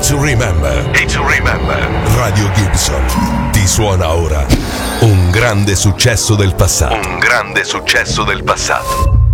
to remember. E to remember. Radio Gibson ti suona ora un grande successo del passato. Un grande successo del passato.